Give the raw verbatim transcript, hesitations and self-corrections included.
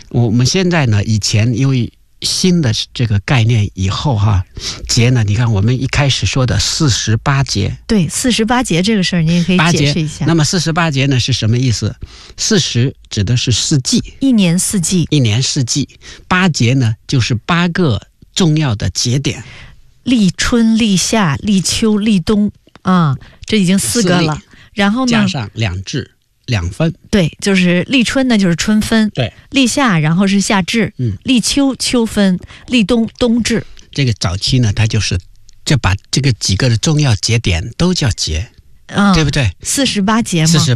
我们现在呢，以前因为新的这个概念以后哈，节呢，你看我们一开始说的四十八节， 对，四十八节这个事儿，你也可以解释一下。 那么四十八节呢是什么意思？四十指的是四季， 一年四季， 一年四季。八节呢就是八个重要的节点， 立春、立夏、立秋、立冬啊，这已经四个了。然后呢， 加上两至。两分， 对，就是立春呢就是春分， 对， 立夏然后是夏至， 嗯， 立秋秋分，立冬冬至。 这个早期呢，它就是就把这个几个的重要节点都叫节，嗯，对不对？ 四十八节嘛，